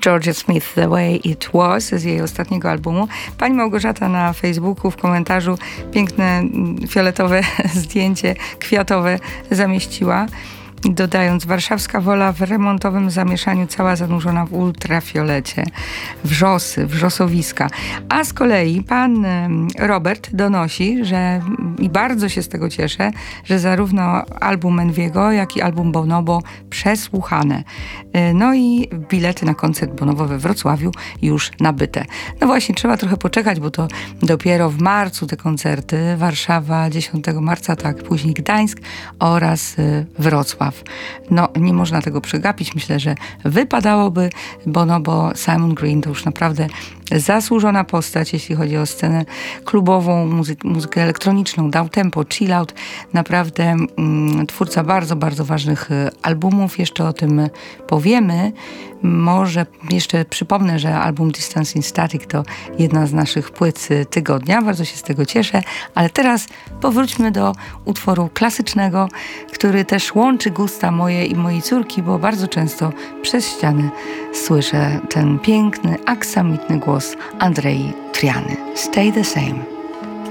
Georgia Smith, The Way It Was, z jej ostatniego albumu. Pani Małgorzata na Facebooku w komentarzu piękne fioletowe zdjęcie kwiatowe zamieściła, dodając: warszawska Wola w remontowym zamieszaniu, cała zanurzona w ultrafiolecie. Wrzosy, wrzosowiska. A z kolei pan Robert donosi, że, i bardzo się z tego cieszę, że zarówno album Enviego, jak i album Bonobo przesłuchane. No i bilety na koncert Bonobo we Wrocławiu już nabyte. No właśnie, trzeba trochę poczekać, bo to dopiero w marcu te koncerty. Warszawa 10 marca, tak, później Gdańsk oraz Wrocław. No, nie można tego przegapić. Myślę, że wypadałoby, Bonobo, Simon Green to już naprawdę zasłużona postać, jeśli chodzi o scenę klubową, muzykę elektroniczną, downtempo, chill out. Naprawdę twórca bardzo, bardzo ważnych albumów. Jeszcze o tym powiemy. Może jeszcze przypomnę, że album Distance in Static to jedna z naszych płyt tygodnia. Bardzo się z tego cieszę. Ale teraz powróćmy do utworu klasycznego, który też łączy gusta moje i mojej córki, bo bardzo często przez ściany słyszę ten piękny, aksamitny głos Andrei Triany. Stay the Same.